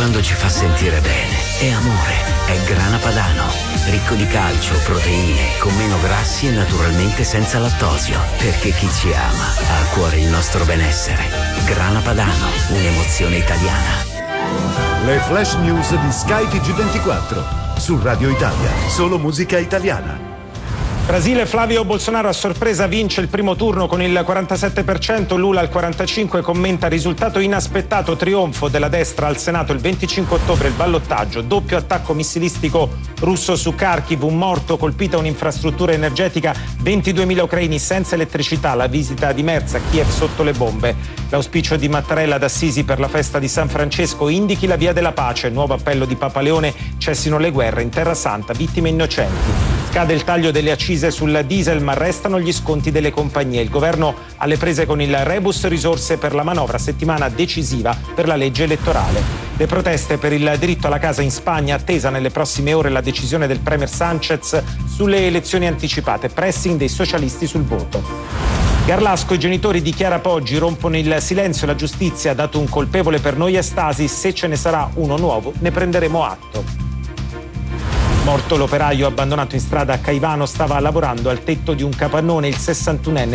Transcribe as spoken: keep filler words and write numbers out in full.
quando ci fa sentire bene. È amore, è Grana Padano. Ricco di calcio, proteine, con meno grassi e naturalmente senza lattosio. Perché chi ci ama ha a cuore il nostro benessere. Grana Padano, un'emozione italiana. Le flash news di Sky T G ventiquattro. Su Radio Italia, solo musica italiana. Brasile, Flavio Bolsonaro a sorpresa vince il primo turno con il quarantasette per cento, Lula al quarantacinque per cento, commenta risultato inaspettato, trionfo della destra al Senato il venticinque ottobre, il ballottaggio, doppio attacco missilistico russo su Kharkiv, un morto, colpita un'infrastruttura energetica, ventiduemila ucraini senza elettricità, la visita di Merz a Kiev sotto le bombe, l'auspicio di Mattarella ad Assisi per la festa di San Francesco, indichi la via della pace, nuovo appello di Papa Leone, cessino le guerre in Terra Santa, vittime innocenti. Scade il taglio delle accise sul diesel, ma restano gli sconti delle compagnie. Il governo alle prese con il rebus, risorse per la manovra, settimana decisiva per la legge elettorale. Le proteste per il diritto alla casa in Spagna, attesa nelle prossime ore la decisione del premier Sánchez sulle elezioni anticipate, pressing dei socialisti sul voto. Garlasco, i genitori di Chiara Poggi rompono il silenzio, la giustizia ha dato un colpevole per Noia Stasi, se ce ne sarà uno nuovo ne prenderemo atto. Morto l'operaio abbandonato in strada a Caivano, stava lavorando al tetto di un capannone, il sessantunenne